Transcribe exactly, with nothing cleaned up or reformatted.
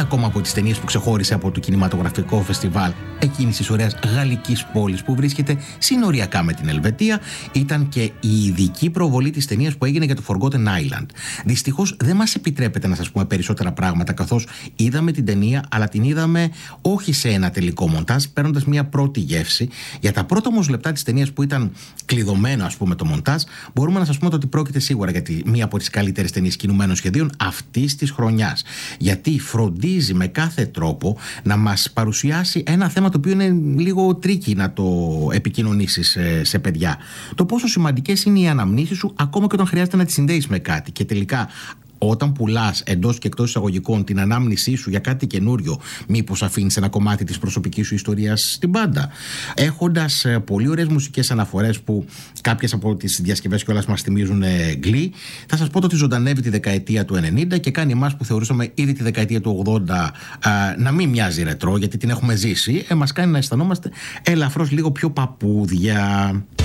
ακόμα από τις ταινίες που ξεχώρισε από το κινηματογραφικό φεστιβάλ εκείνης της ωραίας γαλλικής πόλης που βρίσκεται συνοριακά με την Ελβετία ήταν και η ειδική προβολή της ταινίας που έγινε για το Forgotten Island. Δυστυχώς δεν μας επιτρέπεται να σας πούμε περισσότερα πράγματα, καθώς είδαμε την ταινία, αλλά την είδαμε όχι σε ένα τελικό μοντάζ, παίρνοντας μια πρώτη γεύση. Για τα πρώτα όμως λεπτά της ταινίας που ήταν κλειδωμένο, ας πούμε, το μοντάζ, μπορούμε να σας πούμε ότι πρόκειται σίγουρα για τη, μία από τις καλύτερες ταινίες κινουμένων σχεδίων αυτής της χρονιάς. Γιατί φροντίζει με κάθε τρόπο να μας παρουσιάσει ένα θέμα το οποίο είναι λίγο τρίκι να το επικοινωνήσεις σε, σε παιδιά. Το πόσο σημαντικές είναι οι αναμνήσεις σου, ακόμα και όταν χρειάζεται να τις συνδέεις με κάτι. Και τελικά, όταν πουλάς εντός και εκτός εισαγωγικών την ανάμνησή σου για κάτι καινούριο, μήπως αφήνεις ένα κομμάτι της προσωπικής σου ιστορίας στην πάντα? Έχοντας πολύ ωραίες μουσικές αναφορές που κάποιες από τις διασκευές κιόλας μας θυμίζουν Glee, θα σας πω ότι ζωντανεύει τη δεκαετία του ενενήντα και κάνει εμάς που θεωρούσαμε ήδη τη δεκαετία του ογδόντα α, να μην μοιάζει ρετρό, γιατί την έχουμε ζήσει, ε, μας κάνει να αισθανόμαστε ελαφρώς λίγο πιο παππούδια.